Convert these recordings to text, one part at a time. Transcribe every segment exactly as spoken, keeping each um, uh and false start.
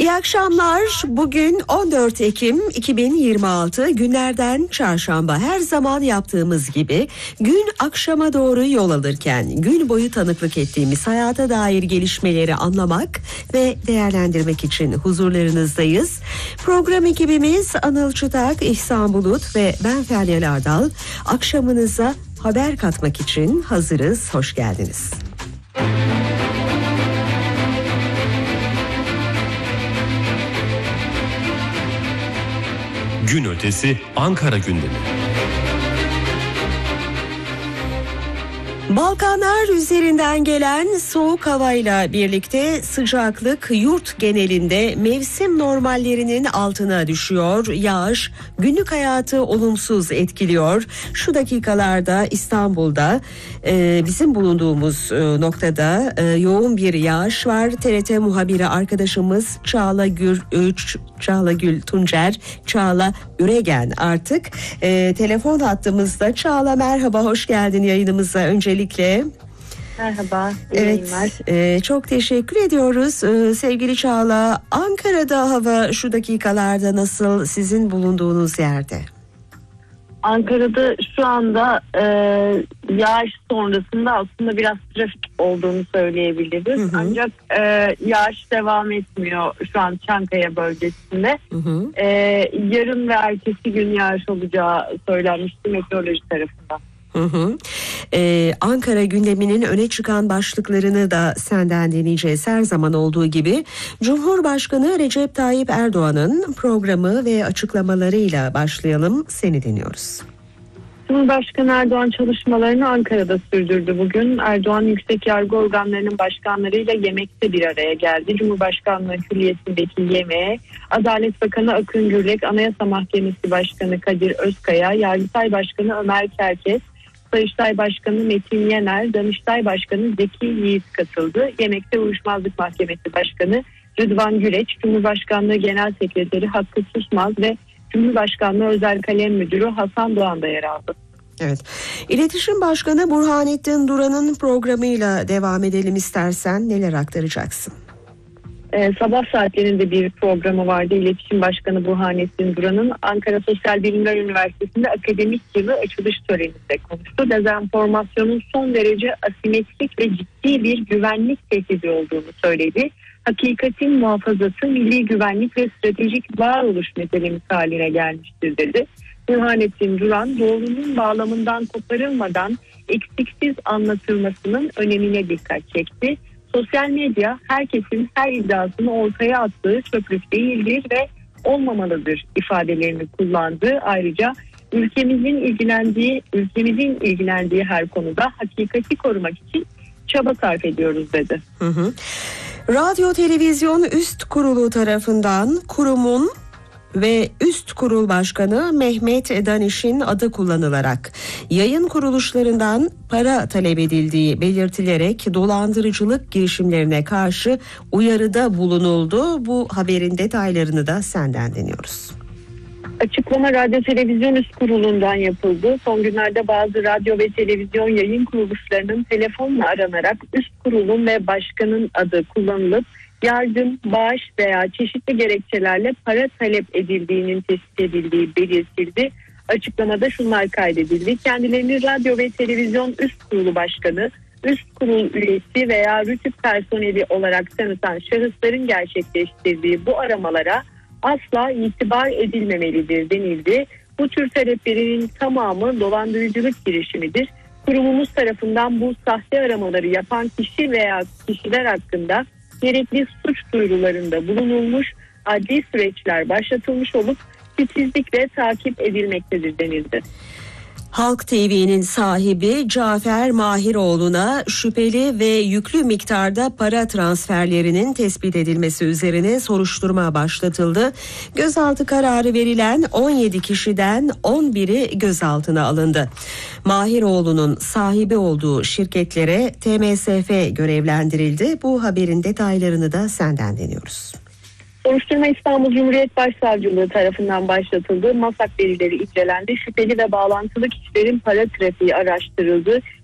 İyi akşamlar. Bugün on dört Ekim iki bin yirmi altı, günlerden çarşamba. Her zaman yaptığımız gibi gün akşama doğru yol alırken gün boyu tanıklık ettiğimiz hayata dair gelişmeleri anlamak ve değerlendirmek için huzurlarınızdayız. Program ekibimiz Anıl Çıtak, İhsan Bulut ve ben Feryal Ardal. Akşamınıza haber katmak için hazırız. Hoş geldiniz. Gün ötesi Ankara gündemi. Balkanlar üzerinden gelen soğuk havayla birlikte sıcaklık yurt genelinde mevsim normallerinin altına düşüyor. Yağış günlük hayatı olumsuz etkiliyor. Şu dakikalarda İstanbul'da e, bizim bulunduğumuz e, noktada e, yoğun bir yağış var. T R T muhabiri arkadaşımız Çağla Gül, Çağla Gül Tuncer, Çağla Üregen artık e, telefon hattımızda. Çağla merhaba, hoş geldin yayınımıza öncelikle. Merhaba. Evet, e, çok teşekkür ediyoruz e, sevgili Çağla. Ankara'da hava şu dakikalarda nasıl, sizin bulunduğunuz yerde? Ankara'da şu anda e, yağış sonrasında aslında biraz trafik olduğunu söyleyebiliriz. Hı hı. Ancak e, yağış devam etmiyor şu an Çankaya bölgesinde. Hı hı. E, yarın ve ertesi gün yağış olacağı söylenmişti meteoroloji tarafından. Hı hı. Ee, Ankara gündeminin öne çıkan başlıklarını da senden dinleyeceğiz her zaman olduğu gibi. Cumhurbaşkanı Recep Tayyip Erdoğan'ın programı ve açıklamalarıyla başlayalım. Seni dinliyoruz. Cumhurbaşkanı Erdoğan çalışmalarını Ankara'da sürdürdü bugün. Erdoğan yüksek yargı organlarının başkanlarıyla yemekte bir araya geldi. Cumhurbaşkanlığı Külliyesi'ndeki yemeğe Adalet Bakanı Akın Gürlek, Anayasa Mahkemesi Başkanı Kadir Özkaya, Yargıtay Başkanı Ömer Çerkes, Sayıştay Başkanı Metin Yener, Danıştay Başkanı Zeki Yiğit katıldı. Yemekte Uyuşmazlık Mahkemesi Başkanı Rıdvan Güleç, Cumhurbaşkanlığı Genel Sekreteri Hakkı Susmaz ve Cumhurbaşkanlığı Özel Kalem Müdürü Hasan Doğan da yer aldı. Evet. İletişim Başkanı Burhanettin Duran'ın programıyla devam edelim istersen. Neler aktaracaksın? Ee, sabah saatlerinde bir programı vardı. İletişim Başkanı Burhanettin Duran'ın Ankara Sosyal Bilimler Üniversitesi'nde akademik yılı açılış töreninde konuştu. Dezenformasyonun son derece asimetrik ve ciddi bir güvenlik tehdidi olduğunu söyledi. Hakikatin muhafazası milli güvenlik ve stratejik varoluş meselemiz haline gelmiştir dedi. Burhanettin Duran, doğrunun bağlamından koparılmadan eksiksiz anlatılmasının önemine dikkat çekti. Sosyal medya herkesin her iddiasını ortaya attığı çöplük değildir ve olmamalıdır ifadelerini kullandı. Ayrıca ülkemizin ilgilendiği, ülkemizin ilgilendiği her konuda hakikati korumak için çaba sarf ediyoruz dedi. Hı hı. Radyo Televizyon Üst Kurulu tarafından kurumun ve Üst Kurul Başkanı Mehmet Daniş'in adı kullanılarak yayın kuruluşlarından para talep edildiği belirtilerek dolandırıcılık girişimlerine karşı uyarıda bulunuldu. Bu haberin detaylarını da senden dinliyoruz. Açıklama Radyo Televizyon Üst Kurulu'ndan yapıldı. Son günlerde bazı radyo ve televizyon yayın kuruluşlarının telefonla aranarak üst kurulun ve başkanın adı kullanılıp yardım, bağış veya çeşitli gerekçelerle para talep edildiğinin tespit edildiği belirtildi. Açıklamada şunlar kaydedildi. Kendilerini radyo ve televizyon üst kurulu başkanı, üst kurul üyesi veya rütük personeli olarak tanıtan şahısların gerçekleştirdiği bu aramalara asla itibar edilmemelidir denildi. Bu tür taleplerinin tamamı dolandırıcılık girişimidir. Kurumumuz tarafından bu sahte aramaları yapan kişi veya kişiler hakkında gerekli suç duyurularında bulunulmuş, adli süreçler başlatılmış olup titizlikle takip edilmektedir denildi. Halk T V'nin sahibi Cafer Mahiroğlu'na şüpheli ve yüklü miktarda para transferlerinin tespit edilmesi üzerine soruşturma başlatıldı. Gözaltı kararı verilen on yedi kişiden on biri gözaltına alındı. Mahiroğlu'nun sahibi olduğu şirketlere T M S F görevlendirildi. Bu haberin detaylarını da senden dinliyoruz. Soruşturma İstanbul Cumhuriyet Başsavcılığı tarafından başlatıldı. MASAK verileri incelendi. Şüpheli ve bağlantılı kişilerin para trafiği araştırıldı.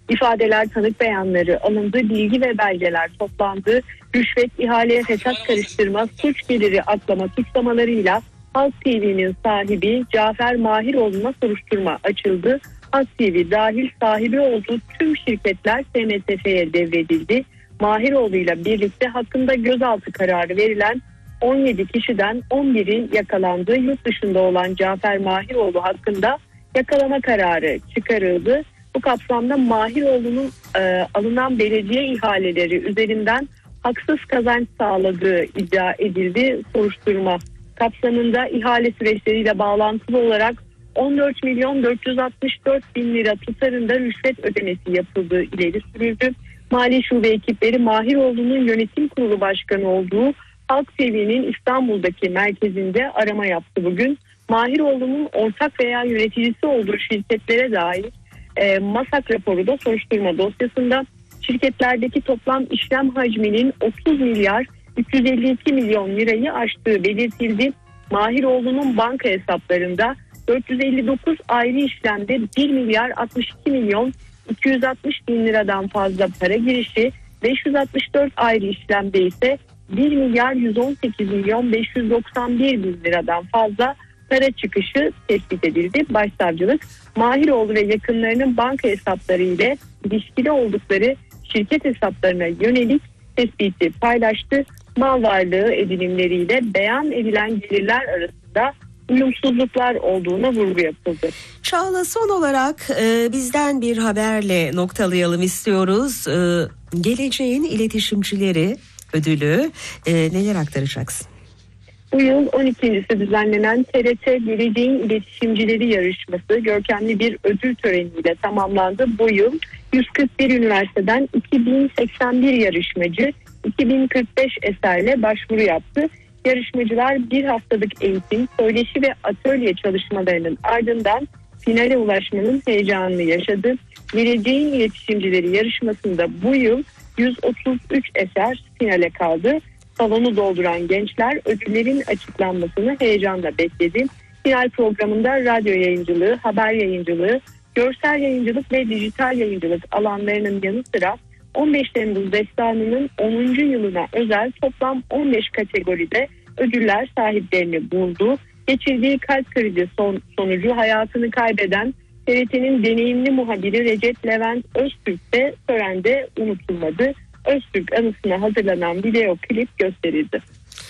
İfadeler, tanık beyanları alındı, bilgi ve belgeler toplandı. Rüşvet, ihale, fesat karıştırma, suç geliri aklama suçlamalarıyla Halk T V'nin sahibi Cafer Mahiroğlu'na soruşturma açıldı. Halk T V dahil sahibi olduğu tüm şirketler S M S F'ye devredildi. Mahiroğlu'yla birlikte hakkında gözaltı kararı verilen on yedi kişiden on biri yakalandı. Yurt dışında olan Cafer Mahiroğlu hakkında yakalama kararı çıkarıldı. Bu kapsamda Mahiroğlu'nun e, alınan belediye ihaleleri üzerinden haksız kazanç sağladığı iddia edildi. Soruşturma kapsamında ihale süreçleriyle bağlantılı olarak on dört milyon dört yüz altmış dört bin lira tutarında rüşvet ödemesi yapıldığı ileri sürüldü. Mali Şube ekipleri Mahiroğlu'nun yönetim kurulu başkanı olduğu Halk T V'nin İstanbul'daki merkezinde arama yaptı bugün. Mahiroğlu'nun ortak veya yöneticisi olduğu şirketlere dair e, MASAK raporu da soruşturma dosyasında. Şirketlerdeki toplam işlem hacminin otuz milyar üç yüz elli iki milyon lirayı aştığı belirtildi. Mahiroğlu'nun banka hesaplarında dört yüz elli dokuz ayrı işlemde bir milyar altmış iki milyon iki yüz altmış bin liradan fazla para girişi, beş yüz altmış dört ayrı işlemde ise bir milyar yüz on sekiz milyon beş yüz doksan bir bin liradan fazla para çıkışı tespit edildi. Başsavcılık, Mahiroğlu ve yakınlarının banka hesapları ile ilişkili oldukları şirket hesaplarına yönelik tespiti paylaştı. Mal varlığı edinimleriyle beyan edilen gelirler arasında uyumsuzluklar olduğuna vurgu yapıldı. Çağla, son olarak e, bizden bir haberle noktalayalım istiyoruz. E, Geleceğin İletişimcileri ödülü e, neler aktaracaksın? Bu yıl on ikincisi düzenlenen T R T Geleceğin İletişimcileri yarışması görkemli bir ödül töreniyle tamamlandı. Bu yıl yüz kırk bir üniversiteden iki bin seksen bir yarışmacı iki bin kırk beş eserle başvuru yaptı. Yarışmacılar bir haftalık eğitim, söyleşi ve atölye çalışmalarının ardından finale ulaşmanın heyecanını yaşadı. Geleceğin İletişimcileri yarışmasında bu yıl yüz otuz üç eser finale kaldı. Salonu dolduran gençler ödüllerin açıklanmasını heyecanla bekledi. Final programında radyo yayıncılığı, haber yayıncılığı, görsel yayıncılık ve dijital yayıncılık alanlarının yanı sıra on beş Temmuz Destanı'nın onuncu yılına özel toplam on beş kategoride ödüller sahiplerini buldu. Geçirdiği kalp krizi son, sonucu hayatını kaybeden T R T'nin deneyimli muhabiri Recep Levent Öztürk de törende unutulmadı. Öztürk anısına hazırlanan video klip gösterildi.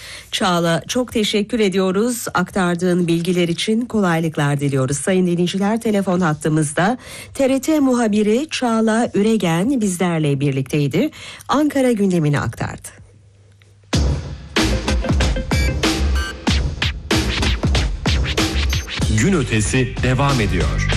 Çağla, çok teşekkür ediyoruz. Aktardığın bilgiler için kolaylıklar diliyoruz. Sayın dinleyiciler, telefon hattımızda T R T muhabiri Çağla Üregen bizlerle birlikteydi. Ankara gündemini aktardı. Gün ötesi devam ediyor.